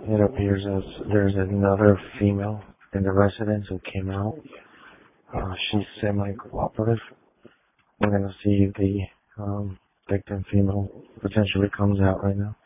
It appears as there's another female in the residence who came out. She's semi-cooperative. We're going to see if the victim female potentially comes out right now.